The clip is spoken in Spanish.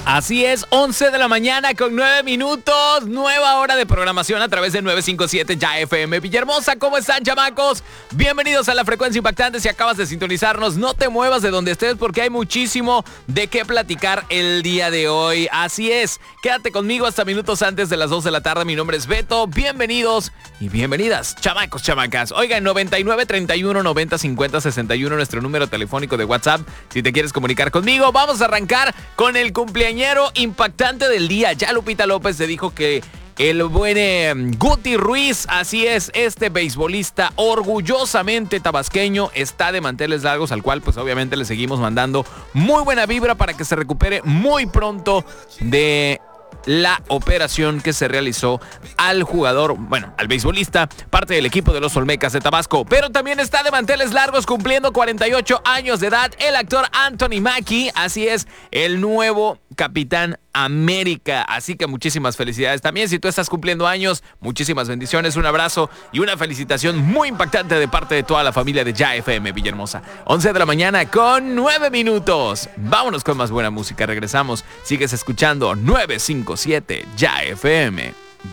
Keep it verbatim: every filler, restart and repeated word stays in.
Así es, once de la mañana con nueve minutos, nueva hora de programación a través de nueve cinco siete Ya F M. Villahermosa, ¿cómo están, chamacos? Bienvenidos a la Frecuencia Impactante. Si acabas de sintonizarnos, no te muevas de donde estés porque hay muchísimo de qué platicar el día de hoy. Así es, quédate conmigo hasta minutos antes de las dos de la tarde. Mi nombre es Beto, bienvenidos y bienvenidas, chamacos, chamacas. Oigan, noventa y nueve, treinta y uno, noventa, cincuenta, sesenta y uno, nuestro número telefónico de WhatsApp. Si te quieres comunicar conmigo, vamos a arrancar con el cumpleañero impactante del día. Ya Lupita López te dijo que el buen eh, Guti Ruiz, así es, este beisbolista orgullosamente tabasqueño está de manteles largos, al cual pues obviamente le seguimos mandando muy buena vibra para que se recupere muy pronto de la operación que se realizó al jugador, bueno, al beisbolista, parte del equipo de los Olmecas de Tabasco. Pero también está de manteles largos, cumpliendo cuarenta y ocho años de edad, el actor Anthony Mackie, así es, el nuevo Capitán América. Así que muchísimas felicidades también. Si tú estás cumpliendo años, muchísimas bendiciones, un abrazo y una felicitación muy impactante de parte de toda la familia de Ya F M Villahermosa. once de la mañana con nueve minutos. Vámonos con más buena música. Regresamos. Sigues escuchando nueve cinco siete Ya F M.